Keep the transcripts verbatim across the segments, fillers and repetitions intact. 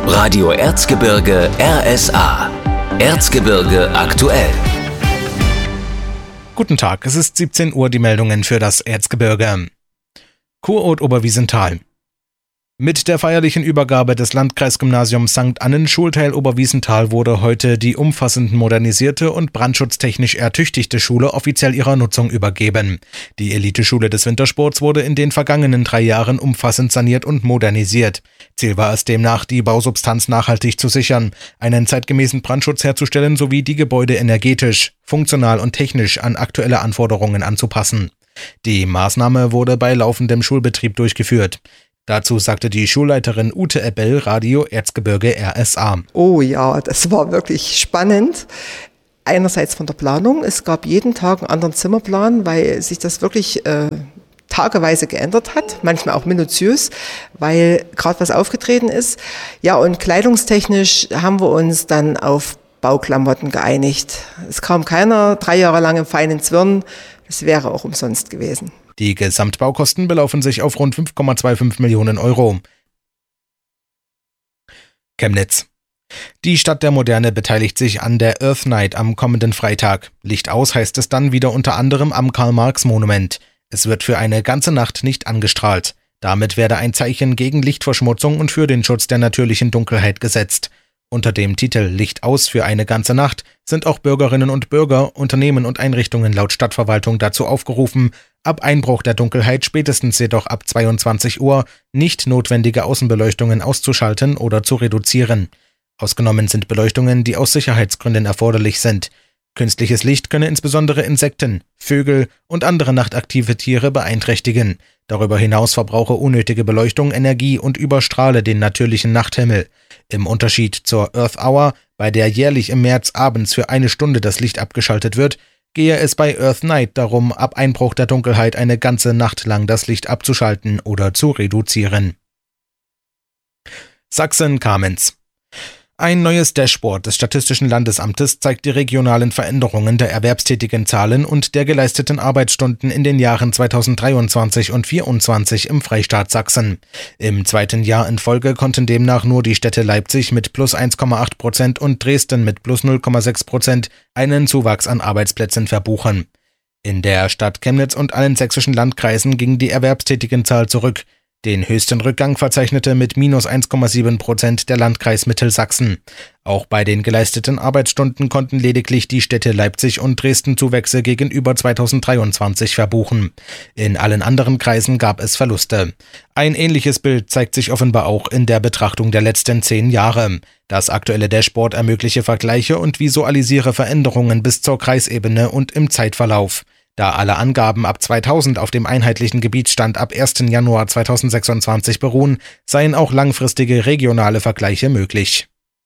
Radio Erzgebirge R S A. Erzgebirge aktuell. Guten Tag, es ist siebzehn Uhr, die Meldungen für das Erzgebirge. Kurort Oberwiesenthal. Mit der feierlichen Übergabe des Landkreisgymnasiums Sankt Annen Schulteil Oberwiesenthal wurde heute die umfassend modernisierte und brandschutztechnisch ertüchtigte Schule offiziell ihrer Nutzung übergeben. Die Eliteschule des Wintersports wurde in den vergangenen drei Jahren umfassend saniert und modernisiert. Ziel war es demnach, die Bausubstanz nachhaltig zu sichern, einen zeitgemäßen Brandschutz herzustellen sowie die Gebäude energetisch, funktional und technisch an aktuelle Anforderungen anzupassen. Die Maßnahme wurde bei laufendem Schulbetrieb durchgeführt. Dazu sagte die Schulleiterin Ute Ebbel, Radio Erzgebirge R S A. Oh ja, das war wirklich spannend. Einerseits von der Planung. Es gab jeden Tag einen anderen Zimmerplan, weil sich das wirklich äh, tageweise geändert hat. Manchmal auch minutiös, weil gerade was aufgetreten ist. Ja, und kleidungstechnisch haben wir uns dann auf Bauklamotten geeinigt. Es kam keiner drei Jahre lang im feinen Zwirn. Das wäre auch umsonst gewesen. Die Gesamtbaukosten belaufen sich auf rund fünf Komma fünfundzwanzig Millionen Euro. Chemnitz. Die Stadt der Moderne beteiligt sich an der Earth Night am kommenden Freitag. Licht aus heißt es dann wieder unter anderem am Karl-Marx-Monument. Es wird für eine ganze Nacht nicht angestrahlt. Damit werde ein Zeichen gegen Lichtverschmutzung und für den Schutz der natürlichen Dunkelheit gesetzt. Unter dem Titel Licht aus für eine ganze Nacht sind auch Bürgerinnen und Bürger, Unternehmen und Einrichtungen laut Stadtverwaltung dazu aufgerufen, ab Einbruch der Dunkelheit, spätestens jedoch ab zweiundzwanzig Uhr, nicht notwendige Außenbeleuchtungen auszuschalten oder zu reduzieren. Ausgenommen sind Beleuchtungen, die aus Sicherheitsgründen erforderlich sind. Künstliches Licht könne insbesondere Insekten, Vögel und andere nachtaktive Tiere beeinträchtigen. Darüber hinaus verbrauche unnötige Beleuchtung Energie und überstrahle den natürlichen Nachthimmel. Im Unterschied zur Earth Hour, bei der jährlich im März abends für eine Stunde das Licht abgeschaltet wird, gehe es bei Earth Night darum, ab Einbruch der Dunkelheit eine ganze Nacht lang das Licht abzuschalten oder zu reduzieren. Sachsen-Kamenz. Ein neues Dashboard des Statistischen Landesamtes zeigt die regionalen Veränderungen der erwerbstätigen Zahlen und der geleisteten Arbeitsstunden in den Jahren zweitausenddreiundzwanzig und zweitausendvierundzwanzig im Freistaat Sachsen. Im zweiten Jahr in Folge konnten demnach nur die Städte Leipzig mit plus eins Komma acht Prozent und Dresden mit plus null Komma sechs Prozent einen Zuwachs an Arbeitsplätzen verbuchen. In der Stadt Chemnitz und allen sächsischen Landkreisen ging die Erwerbstätigenzahl zurück. Den höchsten Rückgang verzeichnete mit minus eins Komma sieben Prozent der Landkreis Mittelsachsen. Auch bei den geleisteten Arbeitsstunden konnten lediglich die Städte Leipzig und Dresden Zuwächse gegenüber zweitausenddreiundzwanzig verbuchen. In allen anderen Kreisen gab es Verluste. Ein ähnliches Bild zeigt sich offenbar auch in der Betrachtung der letzten zehn Jahre. Das aktuelle Dashboard ermögliche Vergleiche und visualisiere Veränderungen bis zur Kreisebene und im Zeitverlauf. Da alle Angaben ab zweitausend auf dem einheitlichen Gebietsstand ab ersten Januar zweitausendsechsundzwanzig beruhen, seien auch langfristige regionale Vergleiche möglich.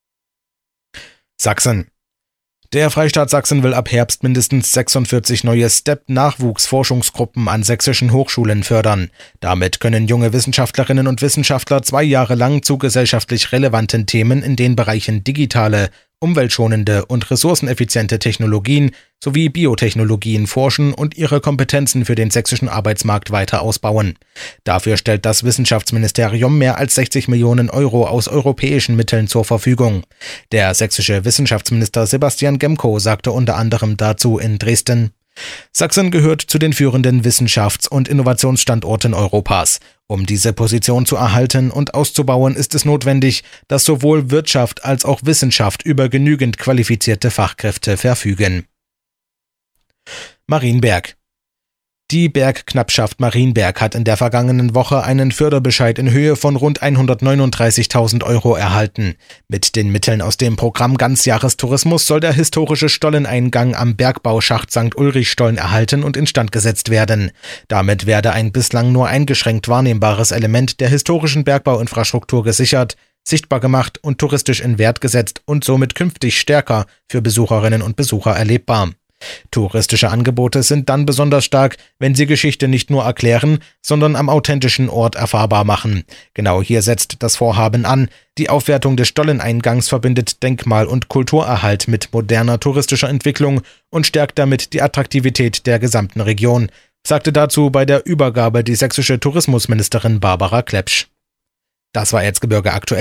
Sachsen. Der Freistaat Sachsen will ab Herbst mindestens sechsundvierzig neue STEP-Nachwuchsforschungsgruppen an sächsischen Hochschulen fördern. Damit können junge Wissenschaftlerinnen und Wissenschaftler zwei Jahre lang zu gesellschaftlich relevanten Themen in den Bereichen digitale, umweltschonende und ressourceneffiziente Technologien sowie Biotechnologien forschen und ihre Kompetenzen für den sächsischen Arbeitsmarkt weiter ausbauen. Dafür stellt das Wissenschaftsministerium mehr als sechzig Millionen Euro aus europäischen Mitteln zur Verfügung. Der sächsische Wissenschaftsminister Sebastian Gemko sagte unter anderem dazu in Dresden: Sachsen gehört zu den führenden Wissenschafts- und Innovationsstandorten Europas. Um diese Position zu erhalten und auszubauen, ist es notwendig, dass sowohl Wirtschaft als auch Wissenschaft über genügend qualifizierte Fachkräfte verfügen. Marienberg. Die Bergknappschaft Marienberg hat in der vergangenen Woche einen Förderbescheid in Höhe von rund hundertneununddreißigtausend Euro erhalten. Mit den Mitteln aus dem Programm Ganzjahrestourismus soll der historische Stolleneingang am Bergbauschacht Sankt Ulrichstollen erhalten und instand gesetzt werden. Damit werde ein bislang nur eingeschränkt wahrnehmbares Element der historischen Bergbauinfrastruktur gesichert, sichtbar gemacht und touristisch in Wert gesetzt und somit künftig stärker für Besucherinnen und Besucher erlebbar. Touristische Angebote sind dann besonders stark, wenn sie Geschichte nicht nur erklären, sondern am authentischen Ort erfahrbar machen. Genau hier setzt das Vorhaben an. Die Aufwertung des Stolleneingangs verbindet Denkmal- und Kulturerhalt mit moderner touristischer Entwicklung und stärkt damit die Attraktivität der gesamten Region, sagte dazu bei der Übergabe die sächsische Tourismusministerin Barbara Klepsch. Das war Erzgebirge aktuell.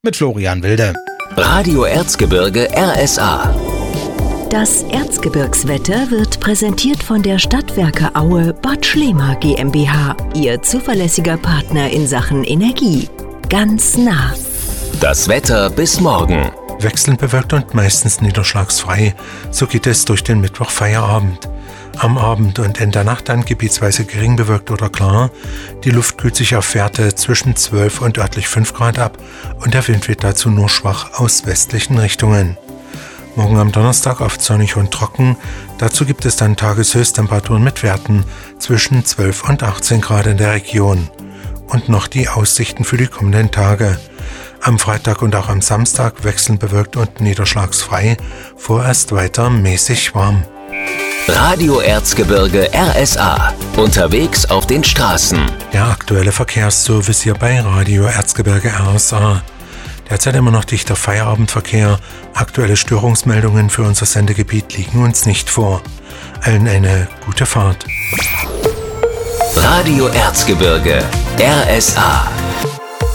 mit Florian Wilde. Radio Erzgebirge R S A. Das Erzgebirgswetter wird präsentiert von der Stadtwerke Aue Bad Schlema GmbH, Ihr zuverlässiger Partner in Sachen Energie. Ganz nah. Das Wetter bis morgen. Wechselnd bewölkt und meistens niederschlagsfrei. So geht es durch den Mittwochfeierabend. Am Abend und in der Nacht dann gebietsweise gering bewölkt oder klar. Die Luft kühlt sich auf Werte zwischen zwölf und örtlich fünf Grad ab und der Wind weht dazu nur schwach aus westlichen Richtungen. Morgen am Donnerstag oft sonnig und trocken. Dazu gibt es dann Tageshöchsttemperaturen mit Werten zwischen zwölf und achtzehn Grad in der Region. Und noch die Aussichten für die kommenden Tage. Am Freitag und auch am Samstag wechselnd bewölkt und niederschlagsfrei, vorerst weiter mäßig warm. Radio Erzgebirge R S A. Unterwegs auf den Straßen. Der aktuelle Verkehrsservice hier bei Radio Erzgebirge R S A. Derzeit immer noch dichter Feierabendverkehr. Aktuelle Störungsmeldungen für unser Sendegebiet liegen uns nicht vor. Allen eine gute Fahrt. Radio Erzgebirge R S A.